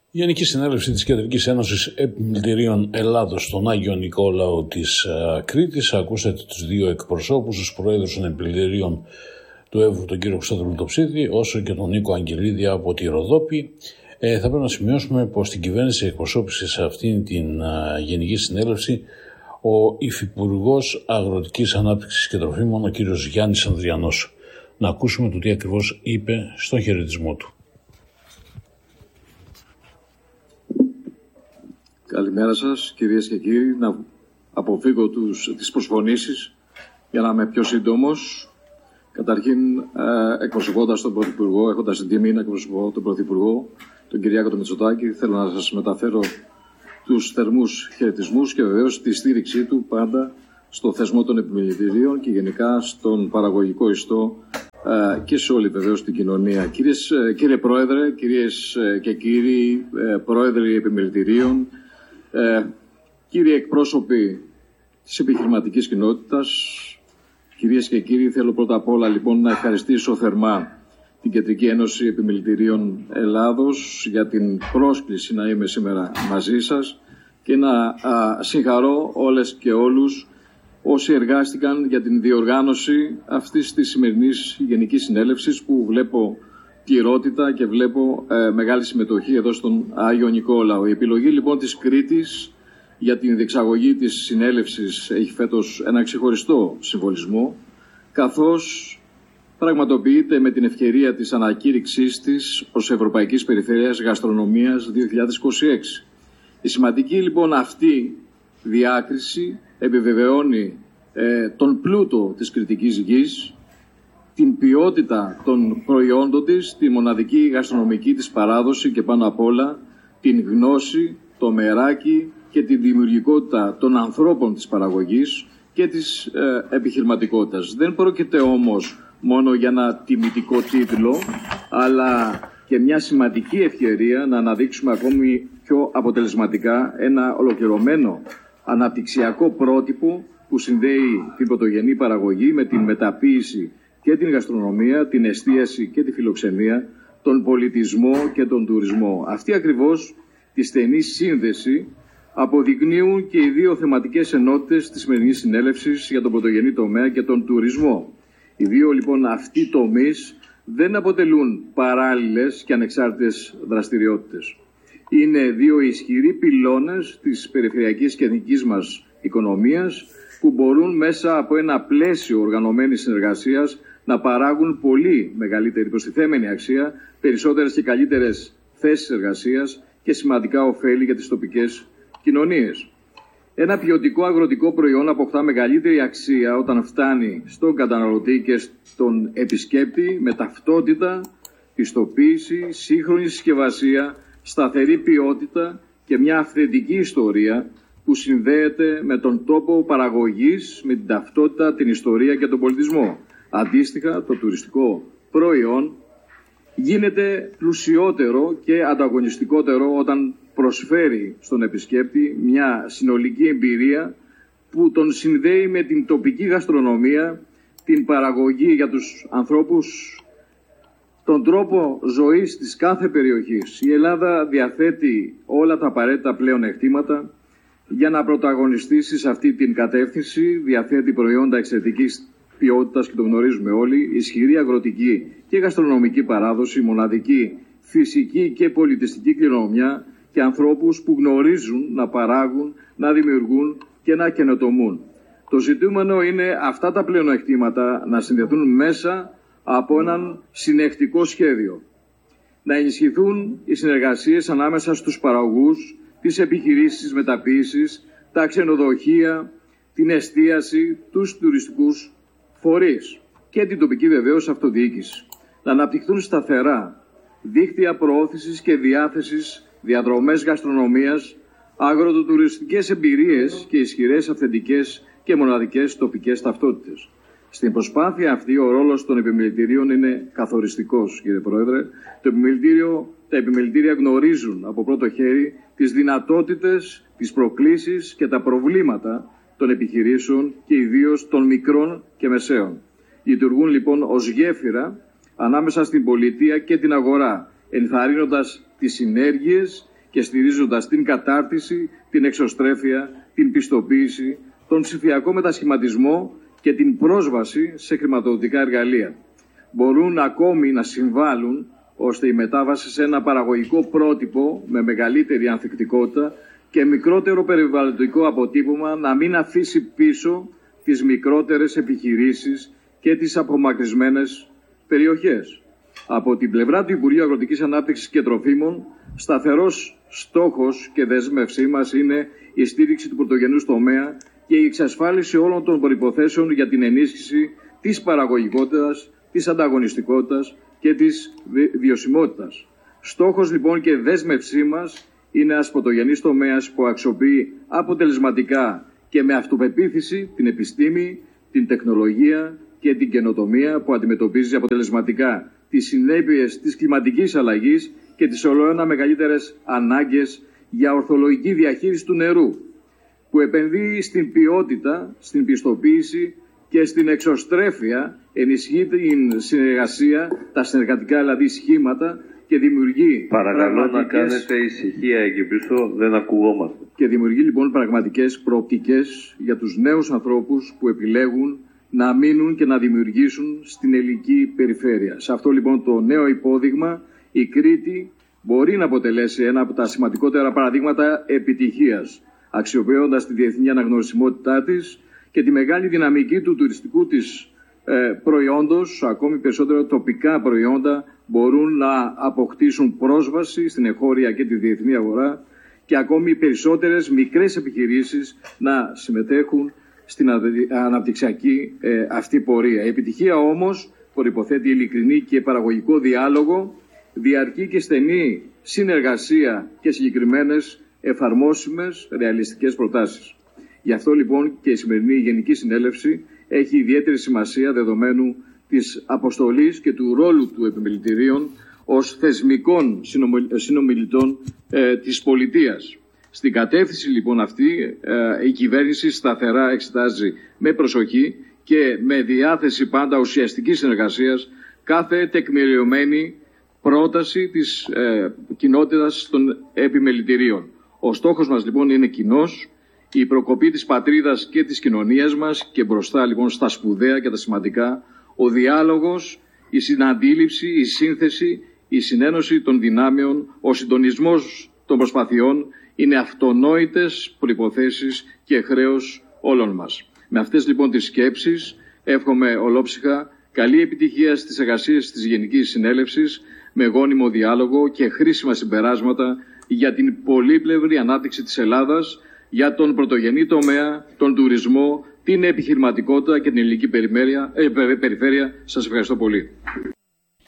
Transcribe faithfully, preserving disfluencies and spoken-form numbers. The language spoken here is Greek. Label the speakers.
Speaker 1: Η Γενική Συνέλευση της Κεντρικής Ένωσης Επιμελητηρίων Ελλάδος στον Άγιο Νικόλαο της uh, Κρήτης. Ακούσατε τους δύο εκπροσώπους, τους προέδρους των επιμελητηρίων του Εύρου, τον κύριο Χρυστόδουλο Τοψίδη, όσο και τον Νίκο Αγγελίδη από τη Ροδόπη. Ε, θα πρέπει να σημειώσουμε πως την κυβέρνηση εκπροσώπησε σε αυτήν την uh, Γενική Συνέλευση ο Υφυπουργός Αγροτικής Ανάπτυξης και Τροφίμων, ο κύριος Γιάννης Ανδριανός. Να ακούσουμε το τι ακριβώς είπε στον χαιρετισμό του.
Speaker 2: Καλημέρα σας κυρίες και κύριοι. Να αποφύγω τους, τις προσφωνήσεις για να είμαι πιο σύντομος. Καταρχήν, ε, εκπροσωπώντας τον Πρωθυπουργό, έχοντας την τιμή να εκπροσωπώ τον Πρωθυπουργό, τον Κυριάκο τον Μητσοτάκη, θέλω να σας μεταφέρω τους θερμούς χαιρετισμούς και βεβαίως τη στήριξή του πάντα στο θεσμό των επιμελητηρίων και γενικά στον παραγωγικό ιστό ε, και σε όλη βεβαίως την κοινωνία. Κυρίες, ε, κύριε Πρόεδρε, κυρίες ε, και κύριοι ε, Πρόεδροι επιμελητηρίων, Ε, κύριοι εκπρόσωποι της επιχειρηματικής κοινότητας, κυρίες και κύριοι, θέλω πρώτα απ' όλα λοιπόν να ευχαριστήσω θερμά την Κεντρική Ένωση Επιμελητηρίων Ελλάδος για την πρόσκληση να είμαι σήμερα μαζί σας και να α, συγχαρώ όλες και όλους όσοι εργάστηκαν για την διοργάνωση αυτής της σημερινής Γενικής Συνέλευσης που βλέπω πληρότητα και βλέπω ε, μεγάλη συμμετοχή εδώ στον Άγιο Νικόλαο. Η επιλογή λοιπόν της Κρήτης για την διεξαγωγή της συνέλευσης έχει φέτος ένα ξεχωριστό συμβολισμό, καθώς πραγματοποιείται με την ευκαιρία της ανακήρυξής της ως Ευρωπαϊκής Περιφέρειας Γαστρονομίας δύο χιλιάδες είκοσι έξι. Η σημαντική λοιπόν αυτή διάκριση επιβεβαιώνει ε, τον πλούτο της κρητικής γης, την ποιότητα των προϊόντων της, τη μοναδική γαστρονομική της παράδοση και πάνω απ' όλα την γνώση, το μεράκι και τη δημιουργικότητα των ανθρώπων της παραγωγής και της ε, επιχειρηματικότητας. Δεν πρόκειται όμως μόνο για ένα τιμητικό τίτλο, αλλά και μια σημαντική ευκαιρία να αναδείξουμε ακόμη πιο αποτελεσματικά ένα ολοκληρωμένο αναπτυξιακό πρότυπο που συνδέει την πρωτογενή παραγωγή με την μεταποίηση και την γαστρονομία, την εστίαση και τη φιλοξενία, τον πολιτισμό και τον τουρισμό. Αυτή ακριβώς τη στενή σύνδεση αποδεικνύουν και οι δύο θεματικές ενότητες της σημερινής συνέλευσης για τον πρωτογενή τομέα και τον τουρισμό. Οι δύο λοιπόν αυτοί τομείς δεν αποτελούν παράλληλες και ανεξάρτητες δραστηριότητες. Είναι δύο ισχυροί πυλώνες της περιφερειακής και εθνικής μας οικονομίας που μπορούν μέσα από ένα πλαίσιο οργανωμένης συνεργασίας να παράγουν πολύ μεγαλύτερη προστιθέμενη αξία, περισσότερες και καλύτερες θέσεις εργασίας και σημαντικά ωφέλη για τις τοπικές κοινωνίες. Ένα ποιοτικό αγροτικό προϊόν αποκτά μεγαλύτερη αξία όταν φτάνει στον καταναλωτή και στον επισκέπτη με ταυτότητα, πιστοποίηση, σύγχρονη συσκευασία, σταθερή ποιότητα και μια αυθεντική ιστορία που συνδέεται με τον τόπο παραγωγής, με την ταυτότητα, την ιστορία και τον πολιτισμό. Αντίστοιχα, το τουριστικό προϊόν γίνεται πλουσιότερο και ανταγωνιστικότερο όταν προσφέρει στον επισκέπτη μια συνολική εμπειρία που τον συνδέει με την τοπική γαστρονομία, την παραγωγή για τους ανθρώπους, τον τρόπο ζωής της κάθε περιοχής. Η Ελλάδα διαθέτει όλα τα απαραίτητα πλέον εκτήματα για να πρωταγωνιστήσει σε αυτή την κατεύθυνση. Διαθέτει προϊόντα εξαιρετικής ποιότητας και το γνωρίζουμε όλοι, ισχυρή αγροτική και γαστρονομική παράδοση, μοναδική φυσική και πολιτιστική κληρονομιά και ανθρώπους που γνωρίζουν να παράγουν, να δημιουργούν και να καινοτομούν. Το ζητούμενο είναι αυτά τα πλεονεκτήματα να συνδεθούν μέσα από έναν συνεχτικό σχέδιο. Να ενισχυθούν οι συνεργασίες ανάμεσα στους παραγωγούς, τις επιχειρήσεις μεταποίησης, τα ξενοδοχεία, την εστίαση, τους τουριστικούς φορείς και την τοπική βεβαίως αυτοδιοίκηση. Να αναπτυχθούν σταθερά δίκτυα προώθησης και διάθεσης, διαδρομές γαστρονομίας, αγροτοτουριστικές εμπειρίες και ισχυρές αυθεντικές και μοναδικές τοπικές ταυτότητες. Στην προσπάθεια αυτή ο ρόλος των επιμελητηρίων είναι καθοριστικός, κύριε Πρόεδρε. Το επιμελητήριο, τα επιμελητήρια γνωρίζουν από πρώτο χέρι τις δυνατότητες, τις προκλήσεις και τα προβλήματα των επιχειρήσεων και ιδίως των μικρών και μεσαίων. Λειτουργούν λοιπόν ως γέφυρα ανάμεσα στην πολιτεία και την αγορά, ενθαρρύνοντας τις συνέργειες και στηρίζοντας την κατάρτιση, την εξωστρέφεια, την πιστοποίηση, τον ψηφιακό μετασχηματισμό και την πρόσβαση σε χρηματοδοτικά εργαλεία. Μπορούν ακόμη να συμβάλλουν ώστε η μετάβαση σε ένα παραγωγικό πρότυπο με μεγαλύτερη ανθεκτικότητα και μικρότερο περιβαλλοντικό αποτύπωμα να μην αφήσει πίσω τις μικρότερες επιχειρήσεις και τις απομακρυσμένες περιοχές. Από την πλευρά του Υπουργείου Αγροτικής Ανάπτυξης και Τροφίμων, σταθερός στόχος και δέσμευσή μας είναι η στήριξη του πρωτογενούς τομέα και η εξασφάλιση όλων των προϋποθέσεων για την ενίσχυση της παραγωγικότητας, της ανταγωνιστικότητας και της βιωσιμότητας. Στόχος λοιπόν και δέσμευσή μας είναι ένας πρωτογενής τομέας που αξιοποιεί αποτελεσματικά και με αυτοπεποίθηση την επιστήμη, την τεχνολογία και την καινοτομία, που αντιμετωπίζει αποτελεσματικά τις συνέπειες της κλιματικής αλλαγής και τις ολοένα μεγαλύτερες ανάγκες για ορθολογική διαχείριση του νερού, που επενδύει στην ποιότητα, στην πιστοποίηση και στην εξωστρέφεια, ενισχύει την συνεργασία, τα συνεργατικά δηλαδή σχήματα και δημιουργεί.
Speaker 3: Παρακαλώ να κάνετε ησυχία εκεί πίσω, δεν ακουγόμαστε.
Speaker 2: Και δημιουργεί λοιπόν πραγματικές προοπτικές για τους νέους ανθρώπους που επιλέγουν να μείνουν και να δημιουργήσουν στην ελληνική περιφέρεια. Σε αυτό λοιπόν το νέο υπόδειγμα, η Κρήτη μπορεί να αποτελέσει ένα από τα σημαντικότερα παραδείγματα επιτυχίας, αξιοποιώντας τη διεθνή αναγνωρισιμότητά της και τη μεγάλη δυναμική του τουριστικού της ε, προϊόντος. Ακόμη περισσότερο τοπικά προϊόντα μπορούν να αποκτήσουν πρόσβαση στην εγχώρια και τη διεθνή αγορά και ακόμη περισσότερες μικρές επιχειρήσεις να συμμετέχουν στην αναπτυξιακή ε, αυτή πορεία. Η επιτυχία όμως προϋποθέτει ειλικρινή και παραγωγικό διάλογο, διαρκή και στενή συνεργασία και συγκεκριμένες εφαρμόσιμες ρεαλιστικές προτάσεις. Γι' αυτό λοιπόν και η σημερινή Γενική Συνέλευση έχει ιδιαίτερη σημασία δεδομένου της αποστολής και του ρόλου του επιμελητηρίων ως θεσμικών συνομιλητών ε, της πολιτείας. Στην κατεύθυνση λοιπόν αυτή ε, η κυβέρνηση σταθερά εξετάζει με προσοχή και με διάθεση πάντα ουσιαστικής συνεργασίας κάθε τεκμηριωμένη πρόταση της ε, κοινότητας των επιμελητηρίων. Ο στόχος μας λοιπόν είναι κοινός, η προκοπή της πατρίδας και της κοινωνίας μας και μπροστά λοιπόν στα σπουδαία και τα σημαντικά, ο διάλογος, η συναντήληψη, η σύνθεση, η συνένωση των δυνάμεων, ο συντονισμός των προσπαθειών είναι αυτονόητες προϋποθέσεις και χρέος όλων μας. Με αυτές λοιπόν τις σκέψεις εύχομαι ολόψυχα καλή επιτυχία στις εργασίες της Γενικής Συνέλευσης με γόνιμο διάλογο και χρήσιμα συμπεράσματα για την πολύπλευρη ανάπτυξη της Ελλάδας, για τον πρωτογενή τομέα, τον τουρισμό, την επιχειρηματικότητα και την ελληνική περιφέρεια. Σας ευχαριστώ πολύ.